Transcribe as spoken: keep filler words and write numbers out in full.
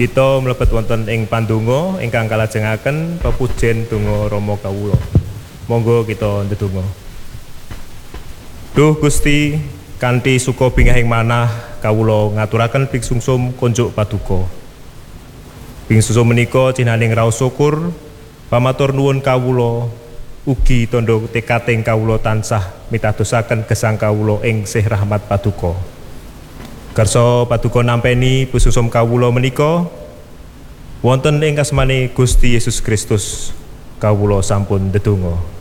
Kita mlebet wonten ing pandonga ingkang kalajengaken pepujen donga Rama kawula. Monggo kita ndedonga. Duh Gusti, kanthi suka bingahing manah kawula ngaturaken pingsungsum konjuk paduka. Pingsungsum menika cinaning raos syukur pamatur nuwun kawula ugi tandha tekating kawula tansah mitadosaken gesang kawula ing sih rahmat paduka. Kersa paduka nampeni pingsungsum kawula menika wonten ing asmane Gusti Yesus Kristus kawula sampun ndedonga.